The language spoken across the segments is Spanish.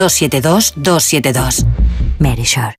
272 272. Verisure.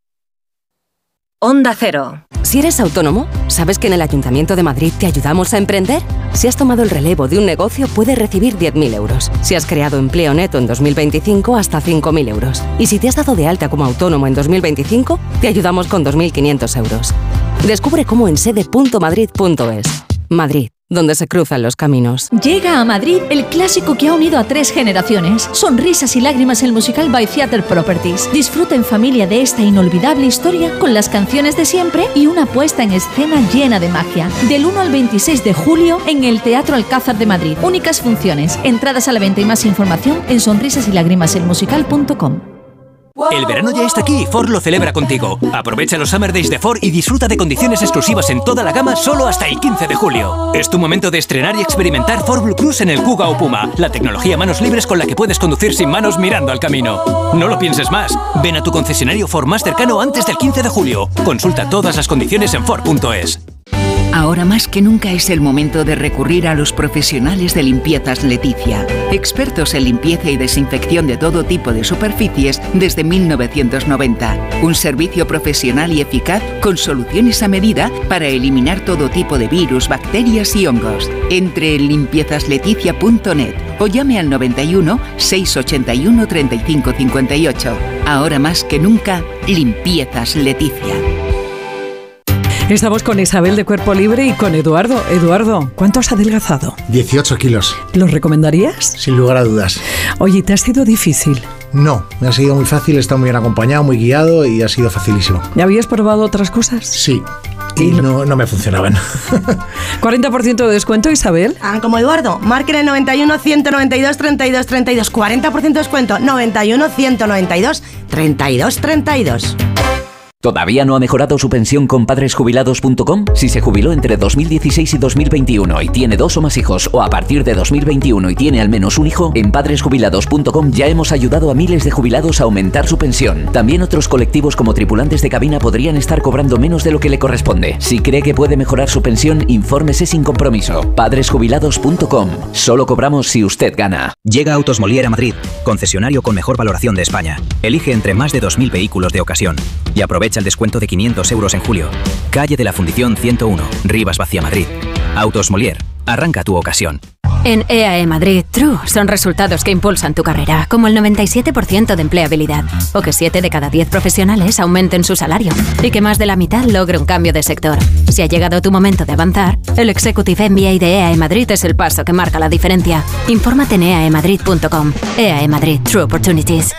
Onda Cero. Si eres autónomo, ¿sabes que en el Ayuntamiento de Madrid te ayudamos a emprender? Si has tomado el relevo de un negocio, puedes recibir 10.000 euros. Si has creado empleo neto en 2025, hasta 5.000 euros. Y si te has dado de alta como autónomo en 2025, te ayudamos con 2.500 euros. Descubre cómo en sede.madrid.es. Madrid, donde se cruzan los caminos. Llega a Madrid el clásico que ha unido a 3 generaciones. Sonrisas y lágrimas, el musical by Theatre Properties. Disfruta en familia de esta inolvidable historia con las canciones de siempre y una puesta en escena llena de magia. Del 1 al 26 de julio en el Teatro Alcázar de Madrid. Únicas funciones. Entradas a la venta y más información en sonrisasylágrimaselmusical.com. El verano ya está aquí y Ford lo celebra contigo. Aprovecha los Summer Days de Ford y disfruta de condiciones exclusivas en toda la gama solo hasta el 15 de julio. Es tu momento de estrenar y experimentar Ford Blue Cruise en el Kuga o Puma, la tecnología manos libres con la que puedes conducir sin manos mirando al camino. No lo pienses más. Ven a tu concesionario Ford más cercano antes del 15 de julio. Consulta todas las condiciones en Ford.es. Ahora más que nunca es el momento de recurrir a los profesionales de Limpiezas Leticia, expertos en limpieza y desinfección de todo tipo de superficies desde 1990. Un servicio profesional y eficaz con soluciones a medida para eliminar todo tipo de virus, bacterias y hongos. Entre en limpiezasLeticia.net o llame al 91 681 35 58. Ahora más que nunca, Limpiezas Leticia. Estamos con Isabel de Cuerpo Libre y con Eduardo. Eduardo, ¿cuánto has adelgazado? 18 kilos. ¿Lo recomendarías? Sin lugar a dudas. Oye, ¿te ha sido difícil? No, me ha sido muy fácil, he estado muy bien acompañado, muy guiado y ha sido facilísimo. ¿Ya habías probado otras cosas? Sí. Y no me funcionaban. 40% de descuento, Isabel. Como Eduardo, marquen el 91 192 32 32. 40% de descuento. 91 192 32 32. ¿Todavía no ha mejorado su pensión con padresjubilados.com? Si se jubiló entre 2016 y 2021 y tiene 2 o más hijos, o a partir de 2021 y tiene al menos un hijo, en padresjubilados.com ya hemos ayudado a miles de jubilados a aumentar su pensión. También otros colectivos como tripulantes de cabina podrían estar cobrando menos de lo que le corresponde. Si cree que puede mejorar su pensión, infórmese sin compromiso. Padresjubilados.com. Solo cobramos si usted gana. Llega Autos Molière a Madrid, concesionario con mejor valoración de España. Elige entre más de 2.000 vehículos de ocasión y aprovecha el descuento de 500 euros en julio. Calle de la Fundición 101, Rivas Vacía, Madrid. Autos Molière, arranca tu ocasión. En EAE Madrid, True son resultados que impulsan tu carrera, como el 97% de empleabilidad, o que 7 de cada 10 profesionales aumenten su salario, y que más de la mitad logre un cambio de sector. Si ha llegado tu momento de avanzar, el Executive MBA de EAE Madrid es el paso que marca la diferencia. Infórmate en eaemadrid.com. EAE Madrid, True Opportunities.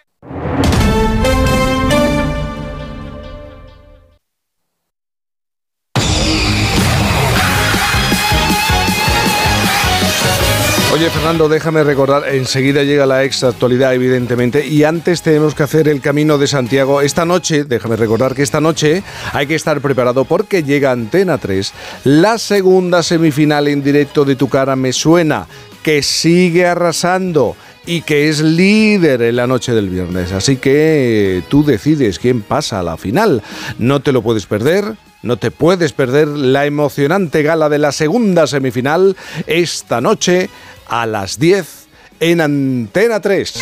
Oye, Fernando, déjame recordar, enseguida llega la extra actualidad, evidentemente, y antes tenemos que hacer el Camino de Santiago. Esta noche, déjame recordar que esta noche hay que estar preparado porque llega Antena 3, la segunda semifinal en directo de Tu Cara Me Suena, que sigue arrasando y que es líder en la noche del viernes. Así que tú decides quién pasa a la final. No te lo puedes perder. No te puedes perder la emocionante gala de la segunda semifinal esta noche a las 10 en Antena 3.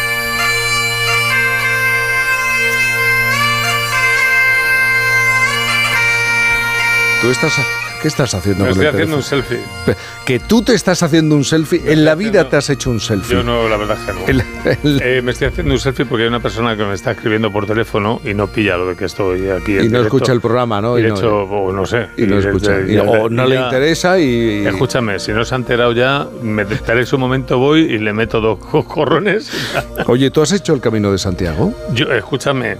¿Qué estás haciendo? Me estoy haciendo un selfie. ¿Que tú te estás haciendo un selfie? ¿En la vida te has hecho un selfie? Yo no, la verdad es que no. Me estoy haciendo un selfie porque hay una persona que me está escribiendo por teléfono y no pilla lo de que estoy aquí. Y no escucha el programa, ¿no? Y de hecho, o no sé. Y no escucha. O no le interesa y... Escúchame, si no se ha enterado ya, me esperéis un momento, voy y le meto 2 corrones. Oye, ¿tú has hecho el Camino de Santiago? Escúchame...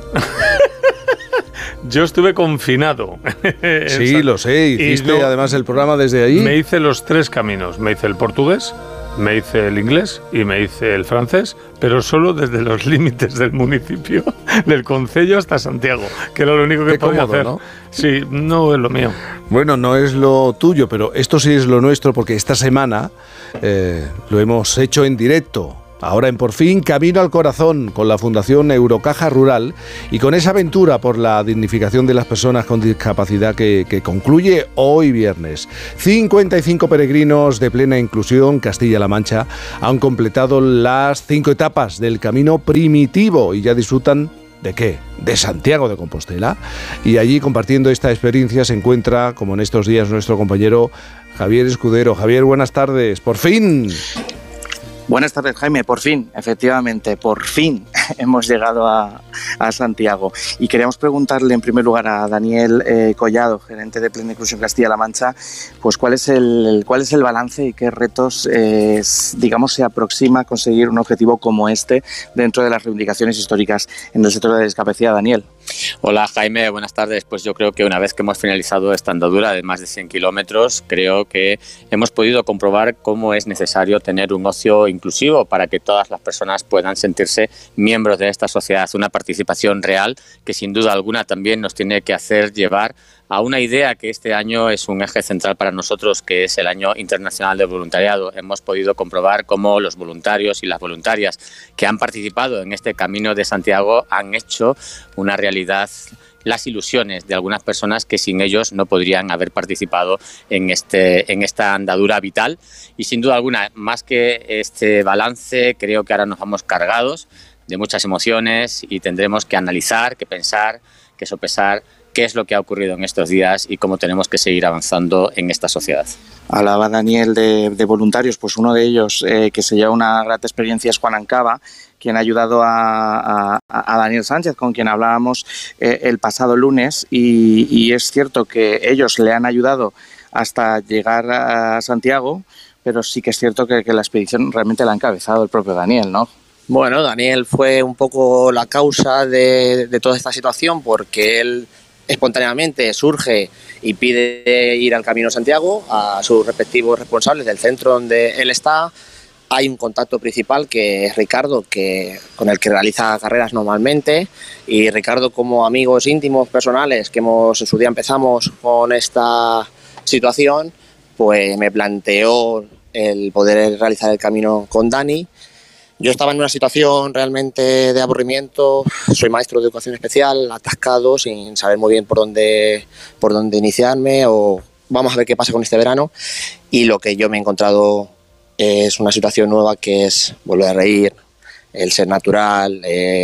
Yo estuve confinado. Sí, lo sé. Hiciste además el programa desde allí. Me hice los 3 caminos. Me hice el portugués, me hice el inglés y me hice el francés, pero solo desde los límites del municipio, del concello hasta Santiago, que era lo único que podía hacer. ¿No? Sí, no es lo mío. Bueno, no es lo tuyo, pero esto sí es lo nuestro porque esta semana lo hemos hecho en directo. Ahora en Por Fin, Camino al Corazón, con la Fundación Eurocaja Rural y con esa aventura por la dignificación de las personas con discapacidad que concluye hoy viernes. 55 peregrinos de plena inclusión Castilla-La Mancha han completado las 5 etapas del camino primitivo y ya disfrutan ¿de qué? De Santiago de Compostela. Y allí compartiendo esta experiencia se encuentra, como en estos días, nuestro compañero Javier Escudero. Javier, buenas tardes. ¡Por fin! Buenas tardes, Jaime. Por fin, efectivamente, por fin hemos llegado a Santiago. Y queríamos preguntarle en primer lugar a Daniel Collado, gerente de Plena Inclusión Castilla-La Mancha, pues cuál es el balance y qué retos, digamos, se aproxima a conseguir un objetivo como este dentro de las reivindicaciones históricas en el sector de la discapacidad. Daniel. Hola Jaime, buenas tardes. Pues yo creo que una vez que hemos finalizado esta andadura de más de 100 kilómetros, creo que hemos podido comprobar cómo es necesario tener un ocio inclusivo para que todas las personas puedan sentirse miembros de esta sociedad. Una participación real que sin duda alguna también nos tiene que hacer llevar a una idea que este año es un eje central para nosotros, que es el Año Internacional del Voluntariado. Hemos podido comprobar cómo los voluntarios y las voluntarias que han participado en este Camino de Santiago han hecho una realidad las ilusiones de algunas personas que sin ellos no podrían haber participado en esta andadura vital. Y sin duda alguna, más que este balance, creo que ahora nos vamos cargados de muchas emociones y tendremos que analizar, que pensar, que sopesar qué es lo que ha ocurrido en estos días y cómo tenemos que seguir avanzando en esta sociedad. Hablaba Daniel de voluntarios, pues uno de ellos que se lleva una grata experiencia es Juan Ancaba, quien ha ayudado a Daniel Sánchez, con quien hablábamos el pasado lunes, y es cierto que ellos le han ayudado hasta llegar a Santiago, pero sí que es cierto que la expedición realmente la ha encabezado el propio Daniel, ¿no? Bueno, Daniel fue un poco la causa de toda esta situación, porque él espontáneamente surge y pide ir al Camino de Santiago a sus respectivos responsables del centro donde él está. Hay un contacto principal que es Ricardo, con el que realiza carreras normalmente, y Ricardo, como amigos íntimos, personales, que en su día empezamos con esta situación, pues me planteó el poder realizar el camino con Dani. Yo estaba en una situación realmente de aburrimiento, soy maestro de educación especial, atascado, sin saber muy bien por dónde iniciarme, o vamos a ver qué pasa con este verano, y lo que yo me he encontrado es una situación nueva, que es volver a reír, el ser natural,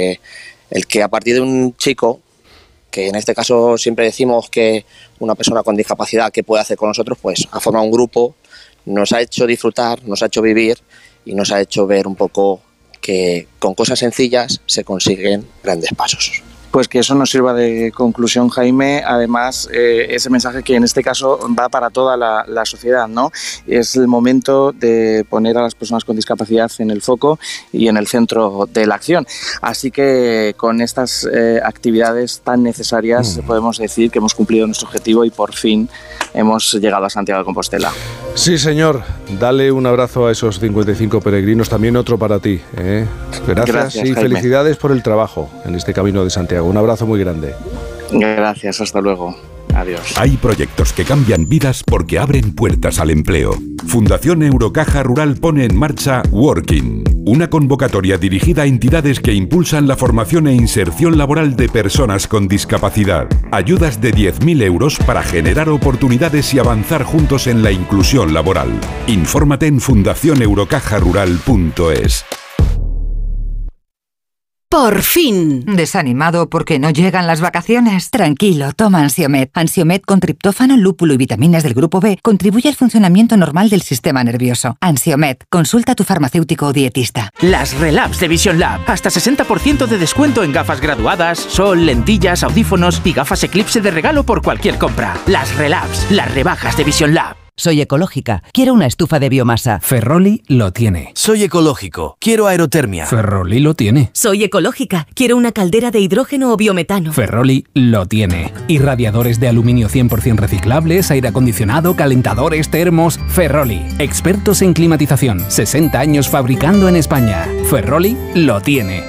el que a partir de un chico, que en este caso siempre decimos que una persona con discapacidad, ¿qué puede hacer con nosotros? Pues ha formado un grupo, nos ha hecho disfrutar, nos ha hecho vivir y nos ha hecho ver un poco que con cosas sencillas se consiguen grandes pasos. Pues que eso nos sirva de conclusión, Jaime. Además, ese mensaje que en este caso va para toda la sociedad, ¿no? Es el momento de poner a las personas con discapacidad en el foco y en el centro de la acción. Así que con estas actividades tan necesarias podemos decir que hemos cumplido nuestro objetivo y por fin hemos llegado a Santiago de Compostela. Sí, señor. Dale un abrazo a esos 55 peregrinos, también otro para ti, ¿eh? Gracias y Jaime. Felicidades por el trabajo en este Camino de Santiago. Un abrazo muy grande. Gracias, hasta luego. Adiós. Hay proyectos que cambian vidas porque abren puertas al empleo. Fundación Eurocaja Rural pone en marcha Working, una convocatoria dirigida a entidades que impulsan la formación e inserción laboral de personas con discapacidad. Ayudas de 10.000 euros para generar oportunidades y avanzar juntos en la inclusión laboral. Infórmate en fundacioneurocajarural.es. ¡Por fin! ¿Desanimado porque no llegan las vacaciones? Tranquilo, toma Ansiomed. Ansiomed con triptófano, lúpulo y vitaminas del grupo B contribuye al funcionamiento normal del sistema nervioso. Ansiomed, consulta a tu farmacéutico o dietista. Las Relabs de Vision Lab. Hasta 60% de descuento en gafas graduadas, sol, lentillas, audífonos y gafas Eclipse de regalo por cualquier compra. Las Relabs, las rebajas de Vision Lab. Soy ecológica, quiero una estufa de biomasa. Ferroli lo tiene. Soy ecológico, quiero aerotermia. Ferroli lo tiene. Soy ecológica, quiero una caldera de hidrógeno o biometano. Ferroli lo tiene. Irradiadores de aluminio 100% reciclables, aire acondicionado, calentadores, termos. Ferroli, expertos en climatización, 60 años fabricando en España. Ferroli lo tiene.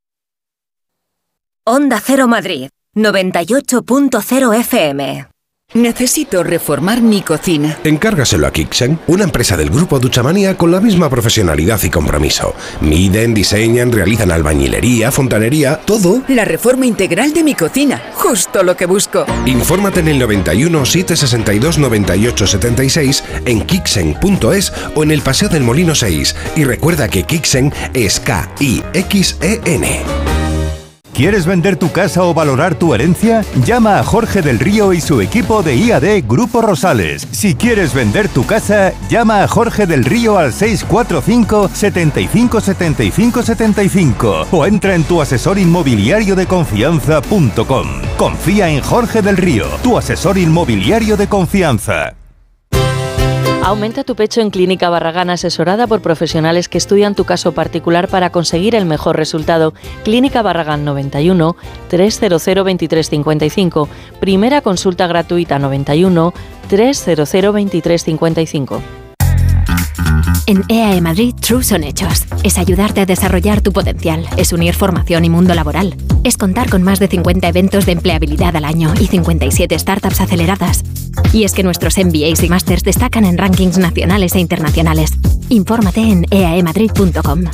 Onda Cero Madrid, 98.0 FM. Necesito reformar mi cocina. Encárgaselo a Kixen, una empresa del grupo Duchamania con la misma profesionalidad y compromiso. Miden, diseñan, realizan albañilería, fontanería, todo. La reforma integral de mi cocina, justo lo que busco. Infórmate en el 91 762 98 76 en kixen.es o en el Paseo del Molino 6. Y recuerda que Kixen es K-I-X-E-N. ¿Quieres vender tu casa o valorar tu herencia? Llama a Jorge del Río y su equipo de IAD Grupo Rosales. Si quieres vender tu casa, llama a Jorge del Río al 645 75 75 75 o entra en tuasesorinmobiliariodeconfianza.com. Confía en Jorge del Río, tu asesor inmobiliario de confianza. Aumenta tu pecho en Clínica Barragán, asesorada por profesionales que estudian tu caso particular para conseguir el mejor resultado. Clínica Barragán 91 300 2355. Primera consulta gratuita 91 300 2355. En EAE Madrid, True son hechos. Es ayudarte a desarrollar tu potencial. Es unir formación y mundo laboral. Es contar con más de 50 eventos de empleabilidad al año y 57 startups aceleradas. Y es que nuestros MBAs y Masters destacan en rankings nacionales e internacionales. Infórmate en eaemadrid.com.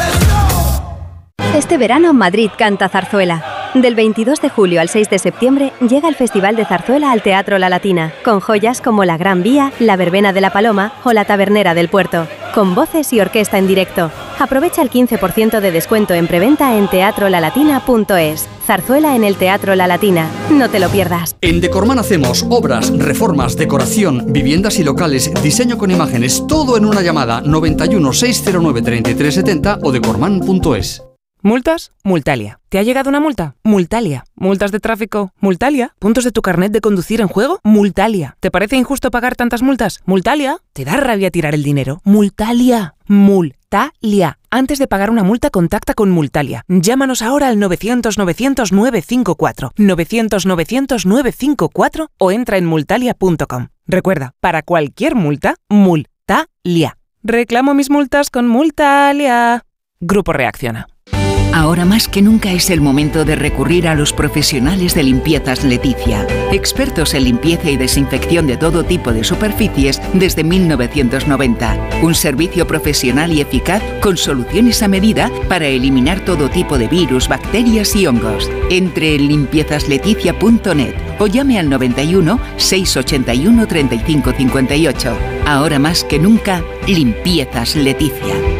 Este verano Madrid canta zarzuela. Del 22 de julio al 6 de septiembre llega el Festival de Zarzuela al Teatro La Latina, con joyas como La Gran Vía, La Verbena de la Paloma o La Tabernera del Puerto, con voces y orquesta en directo. Aprovecha el 15% de descuento en preventa en teatrolalatina.es. Zarzuela en el Teatro La Latina. No te lo pierdas. En Decorman hacemos obras, reformas, decoración, viviendas y locales, diseño con imágenes, todo en una llamada 91 609 3370 o decorman.es. ¿Multas? Multalia. ¿Te ha llegado una multa? Multalia. ¿Multas de tráfico? Multalia. ¿Puntos de tu carnet de conducir en juego? Multalia. ¿Te parece injusto pagar tantas multas? Multalia. ¿Te da rabia tirar el dinero? Multalia. Multalia. Antes de pagar una multa, contacta con Multalia. Llámanos ahora al 900-900-954. 900-900-954 o entra en multalia.com. Recuerda, para cualquier multa, Multalia. Reclamo mis multas con Multalia. Grupo Reacciona. Ahora más que nunca es el momento de recurrir a los profesionales de Limpiezas Leticia, expertos en limpieza y desinfección de todo tipo de superficies desde 1990. Un servicio profesional y eficaz con soluciones a medida para eliminar todo tipo de virus, bacterias y hongos. Entre en limpiezasLeticia.net o llame al 91 681 35 58. Ahora más que nunca, Limpiezas Leticia.